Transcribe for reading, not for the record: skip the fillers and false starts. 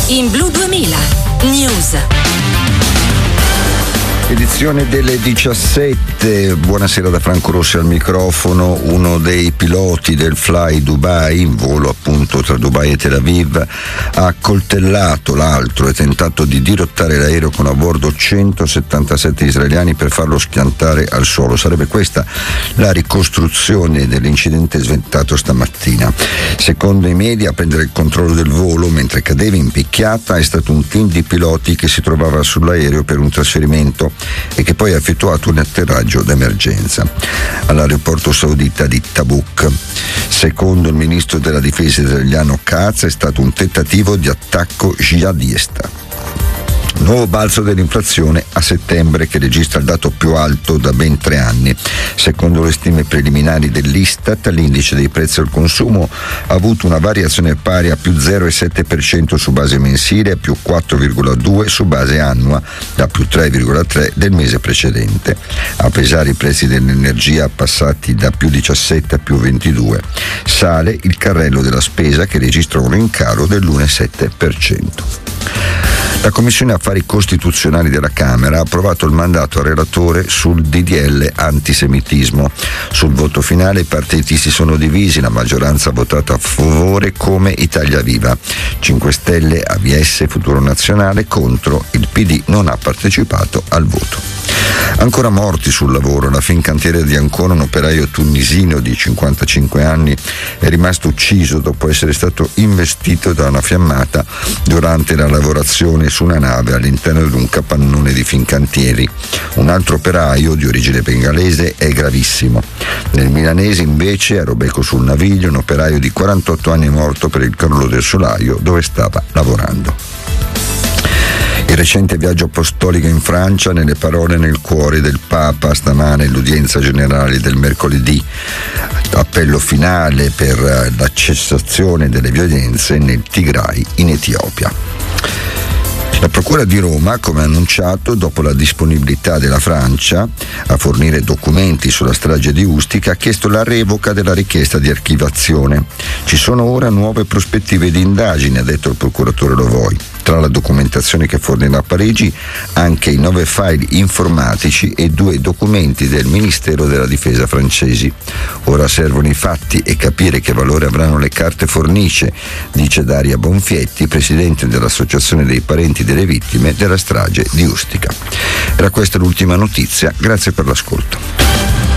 in Blu 2000 News. Edizione delle 17, buonasera da Franco Rossi al microfono. Uno dei piloti del Fly Dubai, in volo appunto tra Dubai e Tel Aviv, ha accoltellato l'altro e tentato di dirottare l'aereo con a bordo 177 israeliani per farlo schiantare al suolo. Sarebbe questa la ricostruzione dell'incidente sventato stamattina. Secondo i media, a prendere il controllo del volo mentre cadeva in picchiata è stato un team di piloti che si trovava sull'aereo per un trasferimento e che poi ha effettuato un atterraggio d'emergenza all'aeroporto saudita di Tabuk. Secondo il ministro della difesa israeliano Katz è stato un tentativo di attacco jihadista. Nuovo balzo dell'inflazione a settembre, che registra il dato più alto da ben 3 anni. Secondo le stime preliminari dell'Istat, l'indice dei prezzi al consumo ha avuto una variazione pari a più 0,7% su base mensile e più 4,2% su base annua, da più 3,3% del mese precedente. A pesare i prezzi dell'energia passati da più 17 a più 22%. Sale il carrello della spesa, che registra un rincaro dell'1,7%. La Commissione Affari Costituzionali della Camera ha approvato il mandato al relatore sul DDL antisemitismo. Sul voto finale i partiti si sono divisi, la maggioranza ha votato a favore come Italia Viva, 5 Stelle, AVS, Futuro Nazionale contro, il PD non ha partecipato al voto. Ancora morti sul lavoro, la Fincantieri di Ancona, un operaio tunisino di 55 anni, è rimasto ucciso dopo essere stato investito da una fiammata durante la lavorazione su una nave all'interno di un capannone di Fincantieri. Un altro operaio di origine bengalese è gravissimo. Nel milanese invece, a Robeco sul Naviglio, un operaio di 48 anni è morto per il crollo del solaio dove stava lavorando. Il recente viaggio apostolico in Francia, nelle parole nel cuore del Papa stamane, l'udienza generale del mercoledì, appello finale per la cessazione delle violenze nel Tigray in Etiopia. La Procura di Roma, come annunciato, dopo la disponibilità della Francia a fornire documenti sulla strage di Ustica, ha chiesto la revoca della richiesta di archiviazione. Ci sono ora nuove prospettive di indagine, ha detto il procuratore Lovoi. Tra la documentazione che fornirà a Parigi, anche i 9 file informatici e 2 documenti del Ministero della Difesa francesi. Ora servono i fatti e capire che valore avranno le carte fornice, dice Daria Bonfietti, presidente dell'Associazione dei Parenti delle Vittime della strage di Ustica. Era questa l'ultima notizia, grazie per l'ascolto.